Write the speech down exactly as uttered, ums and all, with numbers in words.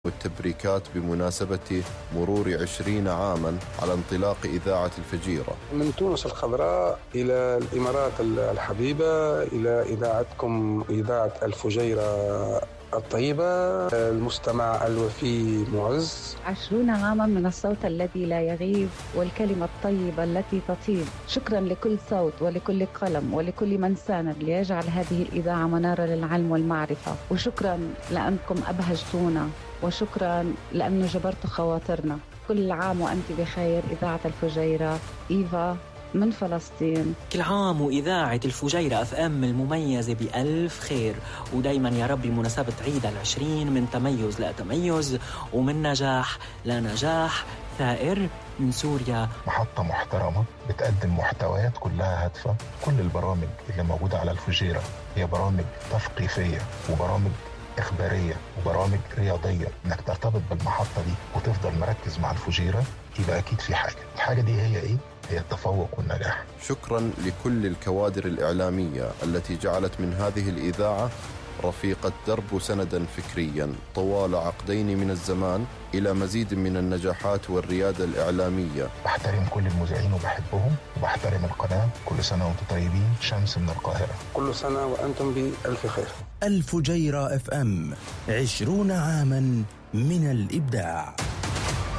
والتبريكات بمناسبة مرور عشرين عاما على انطلاق إذاعة الفجيرة. من تونس الخضراء إلى الإمارات الحبيبة، إلى إذاعتكم إذاعة الفجيرة الطيبة، المستمع الوفي معز. عشرون عاما من الصوت الذي لا يغيب والكلمة الطيبة التي تطيب. شكرا لكل صوت ولكل قلم ولكل من ساند ليجعل هذه الإذاعة منارة للعلم والمعرفة. وشكرا لأنكم أبهجتونا، وشكرا لأنه جبرتوا خواطرنا. كل عام وأنت بخير إذاعة الفجيرة. إيفا من فلسطين. كل عام وإذاعة الفجيرة أف أم المميزة بألف خير، ودايما يا رب بمناسبة عيد العشرين من تميز لتميز ومن نجاح لنجاح. ثائر من سوريا. محطة محترمة بتقدم محتويات كلها هادفة. كل البرامج اللي موجودة على الفجيرة هي برامج تثقيفية وبرامج إخبارية وبرامج رياضية. إنك ترتبط بالمحطة دي وتفضل مركز مع الفجيرة يبقى أكيد في حاجة. الحاجة دي هي إيه؟ هي التفوق والنجاح. شكرا لكل الكوادر الإعلامية التي جعلت من هذه الإذاعة رفيقة درب سندا فكريا طوال عقدين من الزمان إلى مزيد من النجاحات والريادة الإعلامية. بحترم كل المذيعين وبحبهم وبحترم القناة. كل سنة وانتم طيبين. شمس من القاهرة. كل سنة وأنتم بألف خير. الفجيرة اف ام، عشرون عاما من الإبداع.